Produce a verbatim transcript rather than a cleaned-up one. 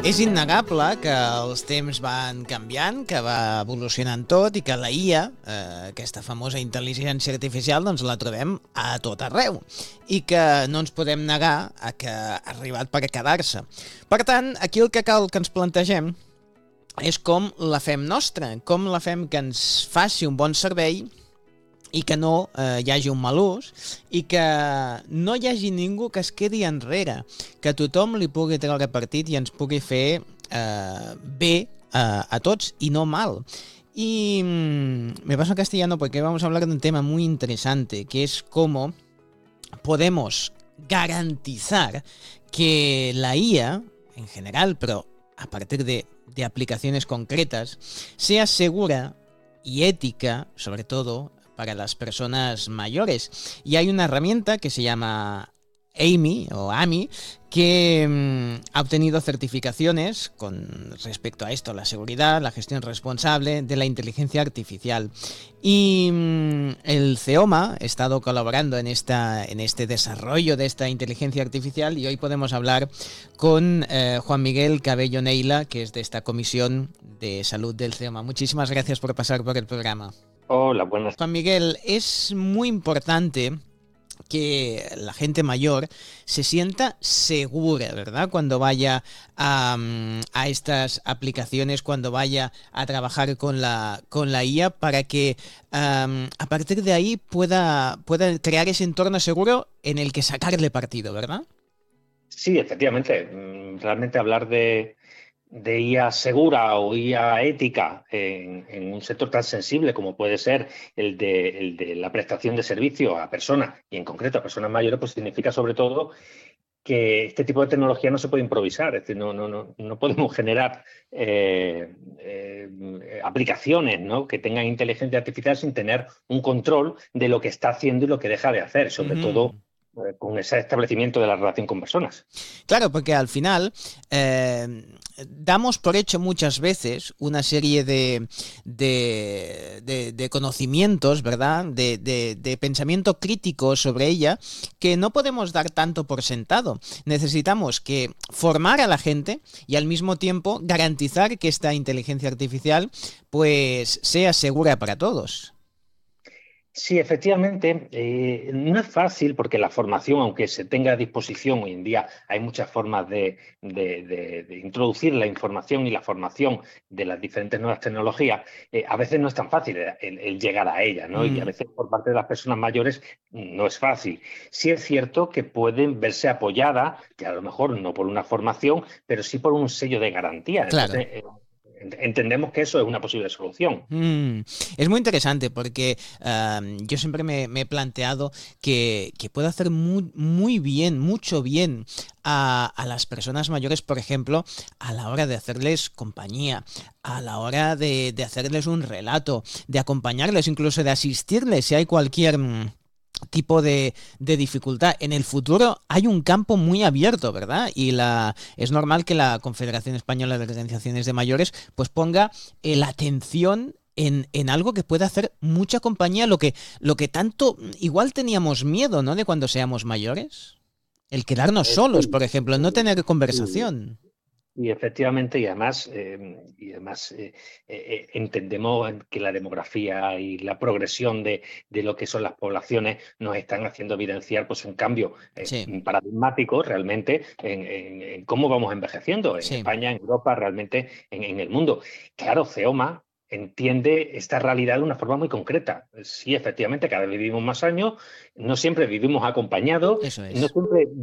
És innegable que els temps van canviant, que va evolucionant tot i que la I A, eh, aquesta famosa intel·ligència artificial, doncs la trobem a tot arreu i que no ens podem negar a que ha arribat per quedar-se. Per tant, aquí el que cal que ens plantegem és com la fem nostra, com la fem que ens faci un bon servei i que no eh, hi hagi un mal ús i que no hi hagi ningú que es quedi enrere, que tothom li pugui treure partit i ens pugui fer eh, bé eh, a tots y no mal. Y mmm, me paso a castellano porque vamos a hablar de un tema muy interesante, que es cómo podemos garantizar que la I A, en general, pero a partir de, de aplicaciones concretas, sea segura y ética, sobre todo, para las personas mayores. Y hay una herramienta que se llama Amy o Amy que mmm, ha obtenido certificaciones con respecto a esto, la seguridad, la gestión responsable de la inteligencia artificial. Y mmm, el CEOMA ha estado colaborando en, esta, en este desarrollo de esta inteligencia artificial y hoy podemos hablar con eh, Juan Miguel Cabello Neila, que es de esta Comisión de Salud del CEOMA. Muchísimas gracias por pasar por el programa. Hola, buenas. Juan Miguel, es muy importante que la gente mayor se sienta segura, ¿verdad? Cuando vaya a, a estas aplicaciones, cuando vaya a trabajar con la, con la I A, para que um, a partir de ahí pueda, pueda crear ese entorno seguro en el que sacarle partido, ¿verdad? Sí, efectivamente. Realmente hablar de, de I A segura o I A ética en, en un sector tan sensible como puede ser el de, el de la prestación de servicio a personas, y en concreto a personas mayores, pues significa sobre todo que este tipo de tecnología no se puede improvisar, es decir, no, no, no, no podemos generar eh, eh, aplicaciones, ¿no?, que tengan inteligencia artificial sin tener un control de lo que está haciendo y lo que deja de hacer, sobre uh-huh. todo con ese establecimiento de la relación con personas. Claro, porque al final eh, damos por hecho muchas veces una serie de, de, de, de conocimientos, ¿verdad?, de, de, de pensamiento crítico sobre ella, que no podemos dar tanto por sentado. Necesitamos que formar a la gente y al mismo tiempo garantizar que esta inteligencia artificial pues sea segura para todos. Sí, efectivamente, eh, no es fácil porque la formación, aunque se tenga a disposición hoy en día, hay muchas formas de, de, de, de introducir la información y la formación de las diferentes nuevas tecnologías, eh, a veces no es tan fácil el, el llegar a ellas, ¿no? Mm. Y a veces por parte de las personas mayores no es fácil. Sí es cierto que pueden verse apoyadas, que a lo mejor no por una formación, pero sí por un sello de garantía. Claro. Entonces, eh, entendemos que eso es una posible solución. Mm, es muy interesante porque uh, yo siempre me, me he planteado que, que puede hacer muy, muy bien, mucho bien a, a las personas mayores, por ejemplo, a la hora de hacerles compañía, a la hora de, de hacerles un relato, de acompañarles, incluso de asistirles si hay cualquier tipo de, de dificultad. En el futuro hay un campo muy abierto, ¿verdad? Y la es normal que la Confederación Española de Organizaciones de Mayores pues ponga eh, la atención en, en algo que pueda hacer mucha compañía, lo que, lo que tanto igual teníamos miedo, ¿no?, de cuando seamos mayores. El quedarnos solos, por ejemplo, no tener conversación. Y efectivamente, y además, eh, y además eh, eh, entendemos que la demografía y la progresión de, de lo que son las poblaciones nos están haciendo evidenciar pues, un cambio eh, sí. paradigmático realmente en, en, en cómo vamos envejeciendo en sí. España, en Europa, realmente en, en el mundo. Claro, CEOMA entiende esta realidad de una forma muy concreta. Sí, efectivamente, cada vez vivimos más años, no siempre vivimos acompañados, Eso es. no siempre